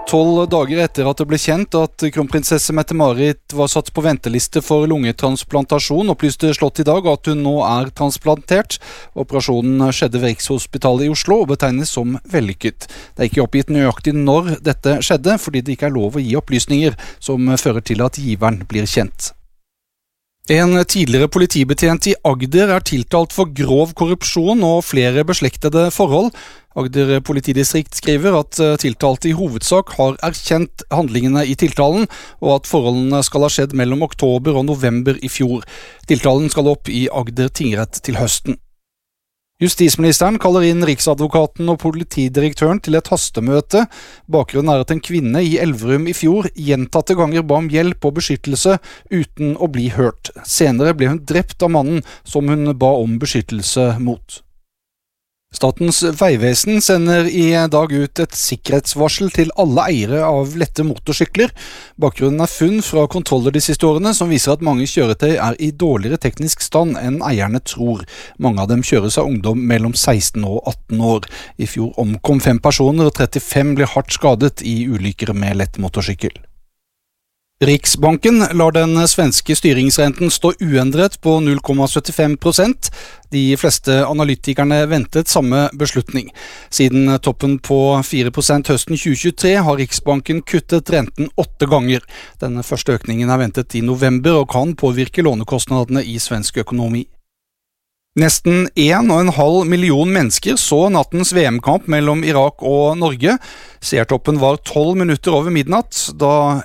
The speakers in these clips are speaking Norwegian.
12 dager etter at det ble kjent at kronprinsesse Mette-Marit var satt på venteliste for lungetransplantasjon, opplyste Slott i dag at hun nå er transplantert. Operasjonen skjedde ved Rikshospitalet i Oslo og betegnes som vellykket. Det er ikke oppgitt nøyaktig når dette skjedde, fordi det ikke er lov å gi opplysninger som fører til at giveren blir kjent. En tidligere politibetjent i Agder er tiltalt for grov korrupsjon og flere beslektede forhold. Agder politidistrikt skriver at tiltalte i hovedsak har erkjent handlingene i tiltalen, og at forholdene skal ha skjedd mellom oktober og november i fjor. Tiltalen skal opp i Agder tingrett til høsten. Justisministeren kaller inn Riksadvokaten og politidirektøren til et hastemøte. Bakgrunnen er at en kvinne i Elverum i fjor gjentatte ganger ba om hjelp og beskyttelse uten å bli hørt. Senere ble hun drept av mannen som hun ba om beskyttelse mot. Statens vegvesen sender i dag ut et sikkerhetsvarsel til alle eiere av lette motorsykler. Bakgrunnen er funn fra kontroller de siste årene som viser at mange kjøretøy er i dårligere teknisk stand enn eierne tror. Mange av dem kjøres av ungdom mellom 16 og 18 år. I fjor omkom 5 personer og 35 ble hardt skadet i ulykker med lett motorsykkel. Riksbanken lar den svenske styringsrenten stå uendret på 0,75%. De fleste analytikerne ventet samme beslutning. Siden toppen på 4% høsten 2023 har Riksbanken kuttet renten 8 ganger. Den første økningen er ventet i november og kan påvirke lånekostnadene i svensk økonomi. Nesten 1,5 million mennesker så nattens VM-kamp mellom Irak og Norge. Seertoppen var 12 minutter over midnatt, da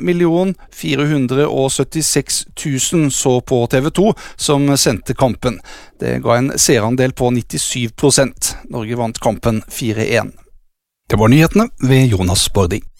1.476.000 så på TV 2 som sendte kampen. Det ga en seerandel på 97%. Norge vant kampen 4-1. Det var nyhetene ved Jonas Bording.